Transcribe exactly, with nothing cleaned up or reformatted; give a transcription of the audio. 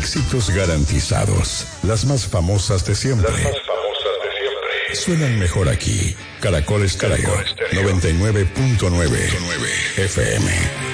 Éxitos garantizados. Las más famosas de siempre. Las más famosas de siempre. Suenan mejor aquí. Caracol Estéreo, noventa y nueve punto nueve F M.